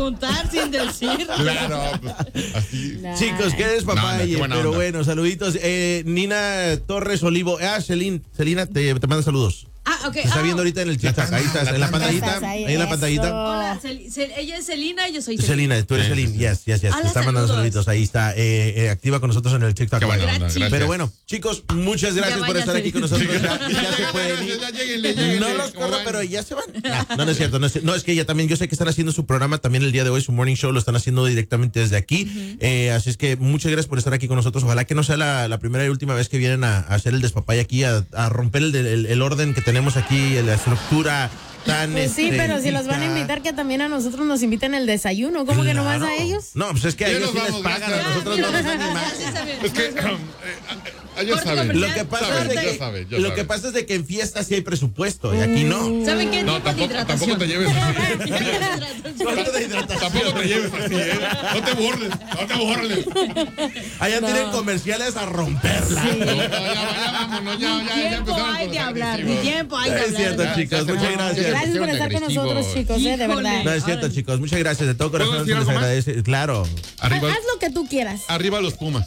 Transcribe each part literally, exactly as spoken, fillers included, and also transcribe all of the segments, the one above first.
preguntar sin decir. Claro, pues, así. Nah. Chicos, ¿qué es papá? No, no, qué buena pero onda. bueno, saluditos. Eh, Nina Torres Olivo. Ah, Celina, Celina te, te manda saludos. Ah, ok. Te está ah, viendo ahorita en el TikTok. tanda, Ahí estás, la en la tanda. pantallita. Estás ahí, Ahí en la eso. pantallita. Hola, Cel- Cel- ella es Celina y yo soy Celina. Celina, tú eres Sí, Celina. sí, sí. Yes, yes, yes. Hola, Te está mandando saludos. saluditos. Ahí está. Eh, eh, activa con nosotros en el TikTok. Qué buena onda, Gracias. gracias. Pero bueno, chicos, muchas gracias Ya por estar váyanse. aquí con nosotros. Ya, ya se pueden ir. Ya, lléguenle, lléguenle. No los ¿Cómo corro, van? pero ya se van. No, no, no es cierto. No es, no, es que ya también, yo sé que están haciendo su programa también el día de hoy, su morning show, lo están haciendo directamente desde aquí. Uh-huh. eh, así es que muchas gracias por estar aquí con nosotros. Ojalá que no sea la, la primera y última vez que vienen a, a hacer el despapay aquí, a, a romper el, el, el orden que tenemos aquí, la estructura. Tan Pues sí, este, pero si los van a invitar, que también a nosotros nos inviten el desayuno. ¿Cómo claro. que nomás a ellos? No, pues es que a Ya ellos sí nos les vamos, pagan, a gracias. nosotros no nos dan ni más. Gracias, Javier. Es que, um, eh, ellos Corte saben. comercial. Lo que pasa Saben, es de ya que, saben, ya lo saben. que pasa es de que en fiestas sí hay presupuesto y aquí no. ¿Saben qué? No, Tipo de tampoco, hidratación. tampoco te lleves así. Corte de hidratación. Tampoco te lleves así, ¿eh? No te burles, no te burles. Allá No. tienen comerciales a romperla. No, ya, ya, vámonos, ya, ya, ya Tiempo empezaron hay con de los hablar, agresivos. tiempo hay de Es hablar. cierto, Ya, chicos, ya se muchas me- gracias. Gracias por estar con agresivos. nosotros, chicos, eh, de Híjole. verdad. No es cierto, Ahora- chicos. Muchas gracias. De todo corazón ¿Puedo se decir les algo más? agradece. Claro. Arriba, Haz lo que tú quieras. arriba los Pumas.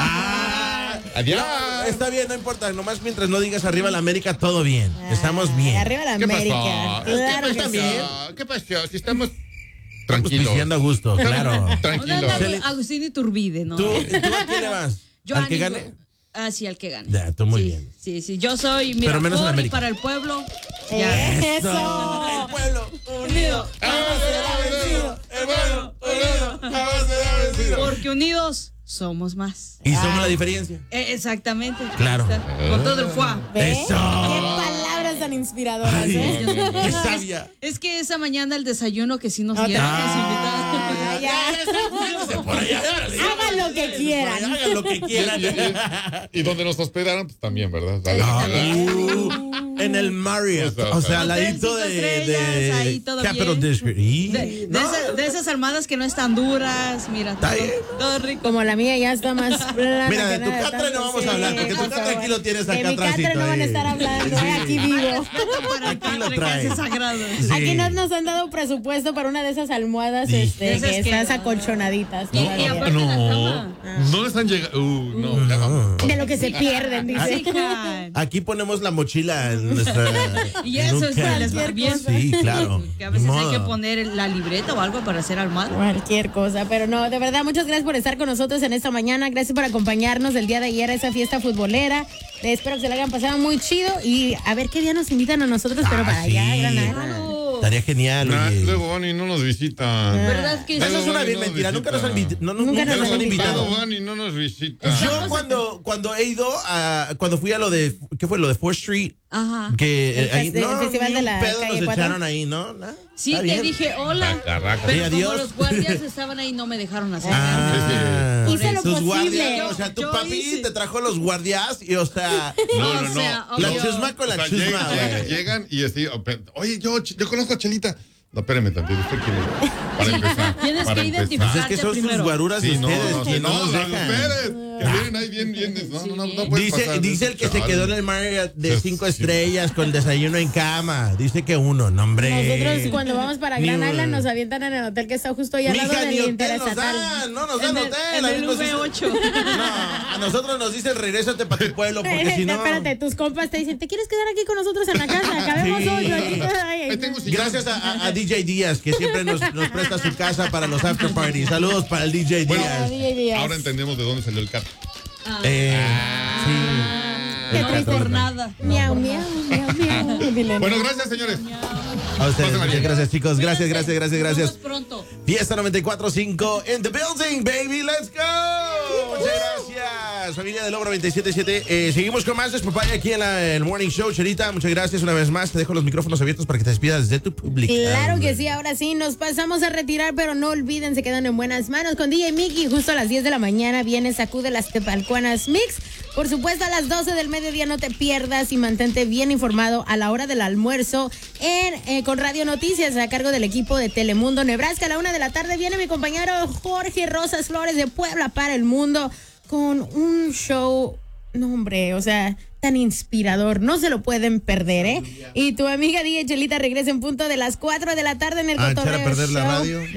Ah, Adiós. no, está bien, no importa. Nomás mientras no digas arriba la América, todo bien. Estamos bien. Arriba la ¿Qué América. pasó? Claro ¿Qué que pasó? sí. ¿Qué pasó? Si estamos Pues tranquilos. diciendo a gusto, claro. Tranquilos. Hola, Agustín Iturbide, ¿no? ¿Tú, ¿Tú a quién le vas? Yo ¿Al que ánimo. gane? Ah, sí, al que gane. Ya, tú muy sí, bien. Sí, sí, yo soy, mira, Pero menos en por y América. para el pueblo. Ya. Eso. El pueblo Unido. jamás será vencido. El pueblo unido jamás será vencido. Porque unidos somos más. Y somos la diferencia. Eh, exactamente. Claro. Ahí está. Con todo el fuá. ¿Ves? Eso. Qué palabras tan inspiradoras, Ay, ¿eh? qué sabia. Es que esa mañana el desayuno que sí nos Otra dieron vez. los invitados. Ah, ya. Por allá, órale. Hagan lo que quieran. Por allá, hagan lo que Y, quieran. y- y- y donde nos hospedaron, pues también, ¿verdad? Vale. Ah, uh, en el Marriott, o sea, al Hotel ladito cinco de, estrellas, ahí de todo Capital bien. District. Y- De, de no, esa- de esas almohadas que no están duras, mira, todo, Está bien. todo rico. Como la mía ya está más plana. Mira, de que tu nada, catre no tanto, vamos a hablar, porque tu por catre favor. aquí lo tienes acá En mi catre atrásito, no van a eh. estar hablando, Sí. eh, aquí vivo. Para el Aquí lo catre que trae. hace sagrado. Sí. Aquí no nos han dado presupuesto para una de esas almohadas Sí. este, Esas que que- están acolchonaditas. Y- y todavía. aparte la cama. No les han llegado. Uh, no, ya vamos. De lo que se pierden, dice. Sí, Jan. Aquí ponemos la mochila en nuestra. Y eso es nunca. que les va bien. Sí, claro. Que a veces Ni hay que modo. poner la libreta o algo para hacer almohada. Cualquier cosa, pero no, de verdad, muchas gracias por estar con nosotros en esta mañana. Gracias por acompañarnos el día de ayer a esa fiesta futbolera. Eh, espero que se la hayan pasado muy chido y a ver qué día nos invitan a nosotros, pero Ah, para sí. allá, Granada. Claro. Estaría genial, Nah, oye. luego van y no nos visitan. ¿Verdad que Eso sí? es una Luego bien no nos mentira. Nunca nos han, visita. invitado. no, no, Nunca nunca nos nos han han invitado. Luego van y no nos visitan. Yo cuando, cuando he ido a, cuando fui a lo de, ¿qué fue? Lo de fourth Street. Ajá. Que El eh, ahí, fes- no, el festival ni de un la pedo calle nos cuatro. echaron ahí, ¿no? ¿No? Sí, Está te bien. dije hola. Raca, raca. Pero Sí, como adiós. los guardias estaban ahí, no me dejaron hacer. Ah, Sí, sí. Hice lo tus posible. guardias, o sea, tu Yo papi hice. te trajo los guardias y, o sea, No, O no, no. sea, la obvio. chusma con la O sea, chusma, llegan, llegan, güey. llegan y así, oye, yo, yo conozco a Chelita. No, espérame tantito, ¿usted quién es? Para empezar. Tienes para que empezar. identificar. Pues es que son sus primero. guaruras de Sí, no, ustedes, no, que sí, no, no, nos no, dejan. ustedes, que vienen ahí bien, bien, no, no, no, no puede Dice, pasar. dice el que se Chale. quedó en el Marriott de Sí, cinco sí. estrellas con desayuno en cama. Dice que uno, no hombre. Nosotros cuando vamos para Ni Gran un- Island nos avientan en el hotel que está justo ahí al lado Mija, del ni hotel nos Interestatal. dan, no nos dan En el, hotel. en a el mí nos V dicen- ocho. No, a nosotros nos dicen regrésate para tu pueblo, porque si no. Espérate, tus compas te dicen, ¿te quieres quedar aquí con nosotros en la casa? Acabemos Sí. hoy. Aquí, ay, ay, Ahí tengo no. sillón. Gracias a, a- a D J Díaz, que siempre nos, nos presta su casa para los after parties. Saludos para el D J Bueno, Díaz. D J Díaz. Ahora entendemos de dónde salió el cat. Eh, sí. Qué No triste. por nada. Miau, miau, miau, miau. Dile, Bueno, gracias, señores. A ustedes, Pásenla muchas bien. gracias, chicos. Gracias, gracias, gracias, Nos gracias. vemos pronto. Fiesta noventa y cuatro punto cinco in the building, baby. Let's go. Muchas gracias, familia del Logro noventa y siete punto siete. Eh, seguimos con más Despapaya aquí en la- el Morning Show. Cherita, muchas gracias una vez más. Te dejo los micrófonos abiertos para que te despidas de tu público. Claro que sí, ahora sí, nos pasamos a retirar, pero no olviden, se quedan en buenas manos con D J Mickey. Justo a las diez de la mañana viene Sacude las Tepalcuanas Mix. Por supuesto, a las doce del mediodía no te pierdas y mantente bien informado a la hora del almuerzo en eh, con Radio Noticias a cargo del equipo de Telemundo Nebraska. A la una de la tarde viene mi compañero Jorge Rosas Flores de Puebla para el Mundo con un show, no hombre, o sea, tan inspirador, no se lo pueden perder, ¿eh? Y tu amiga D J Chelita regresa en punto de las cuatro de la tarde en el Ah, echar a Cotorreo perder la Show. radio.